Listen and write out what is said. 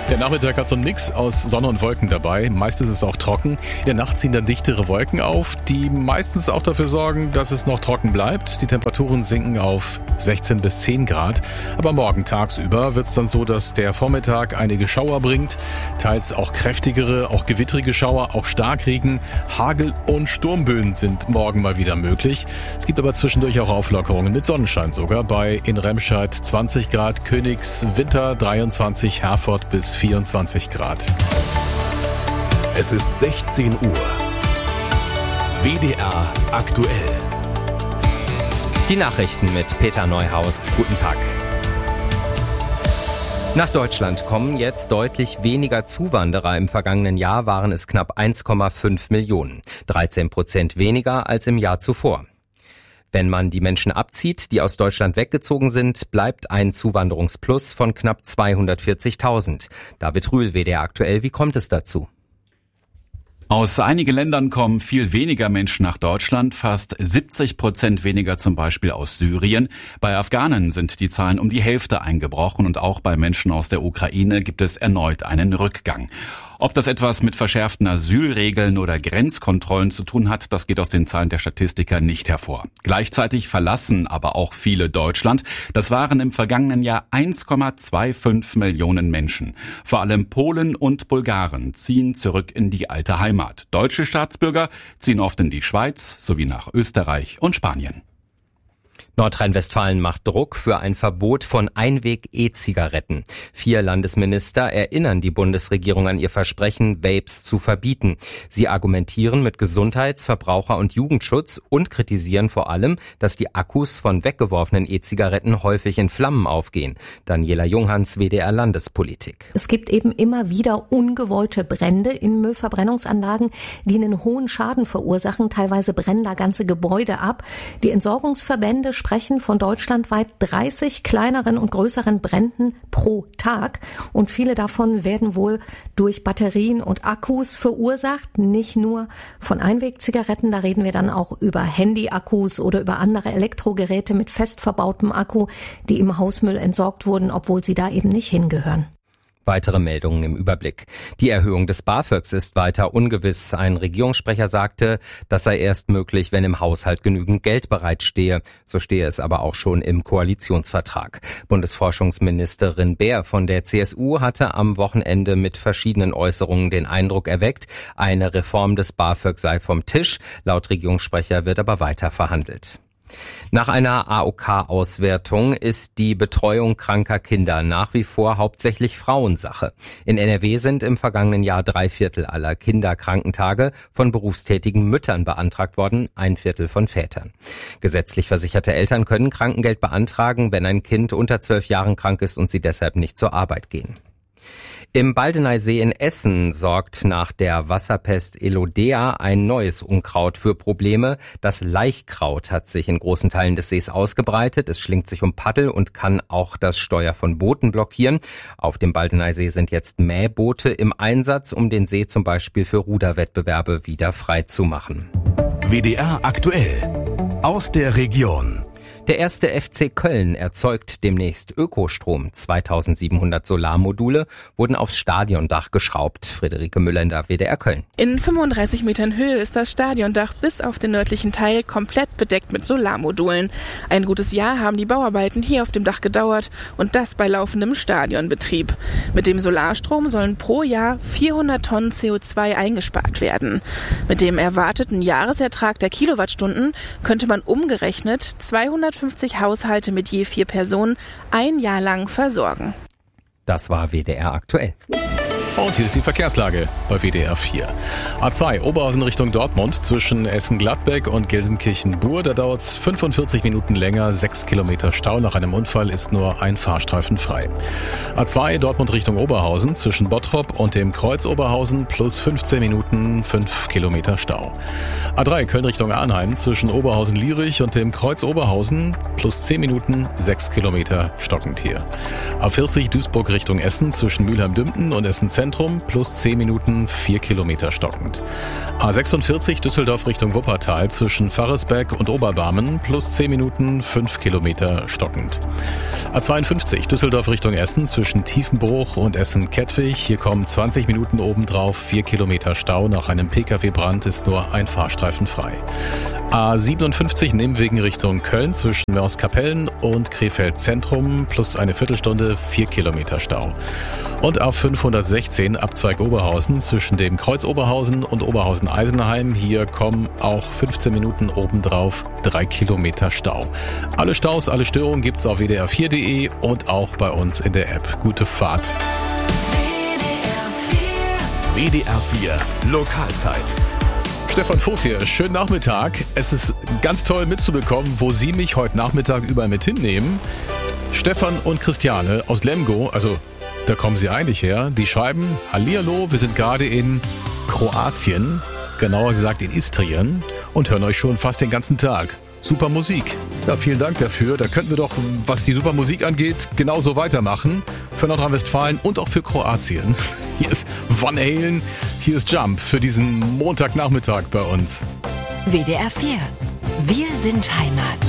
Der Nachmittag hat so einen Mix aus Sonne und Wolken dabei. Meist ist es auch trocken. In der Nacht ziehen dann dichtere Wolken auf, die meistens auch dafür sorgen, dass es noch trocken bleibt. Die Temperaturen sinken auf 16 bis 10 Grad. Aber morgen tagsüber wird es dann so, dass der Vormittag einige Schauer bringt. Teils auch kräftigere, auch gewittrige Schauer, auch Starkregen. Hagel und Sturmböen sind morgen mal wieder möglich. Es gibt aber zwischendurch auch Auflockerungen mit Sonnenschein sogar. Bei in Remscheid 20 Grad, Königswinter 23, Herford bis 24 Grad. Es ist 16 Uhr. WDR aktuell. Die Nachrichten mit Peter Neuhaus. Guten Tag. Nach Deutschland kommen jetzt deutlich weniger Zuwanderer. Im vergangenen Jahr waren es knapp 1,5 Millionen. 13% weniger als im Jahr zuvor. Wenn man die Menschen abzieht, die aus Deutschland weggezogen sind, bleibt ein Zuwanderungsplus von knapp 240.000. David Rühl, WDR aktuell, wie kommt es dazu? Aus einigen Ländern kommen viel weniger Menschen nach Deutschland, fast 70% weniger zum Beispiel aus Syrien. Bei Afghanen sind die Zahlen um die Hälfte eingebrochen und auch bei Menschen aus der Ukraine gibt es erneut einen Rückgang. Ob das etwas mit verschärften Asylregeln oder Grenzkontrollen zu tun hat, das geht aus den Zahlen der Statistiker nicht hervor. Gleichzeitig verlassen aber auch viele Deutschland. Das waren im vergangenen Jahr 1,25 Millionen Menschen. Vor allem Polen und Bulgaren ziehen zurück in die alte Heimat. Deutsche Staatsbürger ziehen oft in die Schweiz sowie nach Österreich und Spanien. Nordrhein-Westfalen macht Druck für ein Verbot von Einweg-E-Zigaretten. 4 Landesminister erinnern die Bundesregierung an ihr Versprechen, Vapes zu verbieten. Sie argumentieren mit Gesundheits-, Verbraucher- und Jugendschutz und kritisieren vor allem, dass die Akkus von weggeworfenen E-Zigaretten häufig in Flammen aufgehen. Daniela Junghans, WDR Landespolitik. Es gibt eben immer wieder ungewollte Brände in Müllverbrennungsanlagen, die einen hohen Schaden verursachen. Teilweise brennen da ganze Gebäude ab. Die Entsorgungsverbände sprechen von deutschlandweit 30 kleineren und größeren Bränden pro Tag. Und viele davon werden wohl durch Batterien und Akkus verursacht, nicht nur von Einwegzigaretten. Da reden wir dann auch über Handy-Akkus oder über andere Elektrogeräte mit fest verbautem Akku, die im Hausmüll entsorgt wurden, obwohl sie da eben nicht hingehören. Weitere Meldungen im Überblick. Die Erhöhung des BAföGs ist weiter ungewiss. Ein Regierungssprecher sagte, das sei erst möglich, wenn im Haushalt genügend Geld bereitstehe. So stehe es aber auch schon im Koalitionsvertrag. Bundesforschungsministerin Baer von der CSU hatte am Wochenende mit verschiedenen Äußerungen den Eindruck erweckt, eine Reform des BAföG sei vom Tisch. Laut Regierungssprecher wird aber weiter verhandelt. Nach einer AOK-Auswertung ist die Betreuung kranker Kinder nach wie vor hauptsächlich Frauensache. In NRW sind im vergangenen Jahr 3/4 aller Kinderkrankentage von berufstätigen Müttern beantragt worden, 1/4 von Vätern. Gesetzlich versicherte Eltern können Krankengeld beantragen, wenn ein Kind unter 12 Jahren krank ist und sie deshalb nicht zur Arbeit gehen. Im Baldeneysee in Essen sorgt nach der Wasserpest Elodea ein neues Unkraut für Probleme. Das Laichkraut hat sich in großen Teilen des Sees ausgebreitet. Es schlingt sich um Paddel und kann auch das Steuer von Booten blockieren. Auf dem Baldeneysee sind jetzt Mähboote im Einsatz, um den See zum Beispiel für Ruderwettbewerbe wieder frei zu machen. WDR aktuell. Aus der Region. Der 1. FC Köln erzeugt demnächst Ökostrom. 2700 Solarmodule wurden aufs Stadiondach geschraubt. Friederike Müller in der WDR Köln. In 35 Metern Höhe ist das Stadiondach bis auf den nördlichen Teil komplett bedeckt mit Solarmodulen. Ein gutes Jahr haben die Bauarbeiten hier auf dem Dach gedauert und das bei laufendem Stadionbetrieb. Mit dem Solarstrom sollen pro Jahr 400 Tonnen CO2 eingespart werden. Mit dem erwarteten Jahresertrag der Kilowattstunden könnte man umgerechnet 250 Haushalte mit je 4 Personen ein Jahr lang versorgen. Das war WDR aktuell. Und hier ist die Verkehrslage bei WDR 4. A2 Oberhausen Richtung Dortmund zwischen Essen-Gladbeck und Gelsenkirchen-Bur. Da dauert es 45 Minuten länger, 6 Kilometer Stau. Nach einem Unfall ist nur ein Fahrstreifen frei. A2 Dortmund Richtung Oberhausen zwischen Bottrop und dem Kreuz Oberhausen plus 15 Minuten, 5 Kilometer Stau. A3 Köln Richtung Arnheim zwischen Oberhausen-Lierich und dem Kreuz Oberhausen plus 10 Minuten, 6 Kilometer stockend hier. A40 Duisburg Richtung Essen zwischen Mülheim-Dümpten und Essen-Zentrum Zentrum plus 10 Minuten 4 Kilometer stockend. A46 Düsseldorf Richtung Wuppertal zwischen Pfarresberg und Oberbarmen plus 10 Minuten 5 Kilometer stockend. A52 Düsseldorf Richtung Essen zwischen Tiefenbruch und Essen-Kettwig. Hier kommen 20 Minuten obendrauf, 4 Kilometer Stau. Nach einem Pkw-Brand ist nur ein Fahrstreifen frei. A57 Nimwegen Richtung Köln zwischen Moerskapellen und Krefeld Zentrum plus eine Viertelstunde, 4 Kilometer Stau. Und A516 Abzweig Oberhausen zwischen dem Kreuz Oberhausen und Oberhausen-Eisenheim. Hier kommen auch 15 Minuten obendrauf, 3 Kilometer Stau. Alle Staus, alle Störungen gibt's auf wdr4.de und auch bei uns in der App. Gute Fahrt. WDR 4 Lokalzeit. Stefan Vogt hier, schönen Nachmittag. Es ist ganz toll mitzubekommen, wo Sie mich heute Nachmittag überall mit hinnehmen. Stefan und Christiane aus Lemgo, also da kommen Sie eigentlich her, die schreiben: Hallihallo, wir sind gerade in Kroatien, genauer gesagt in Istrien und hören euch schon fast den ganzen Tag. Super Musik. Ja, vielen Dank dafür. Da könnten wir doch, was die super Musik angeht, genauso weitermachen. Für Nordrhein-Westfalen und auch für Kroatien. Hier ist Van Halen, hier ist Jump für diesen Montagnachmittag bei uns. WDR 4. Wir sind Heimat.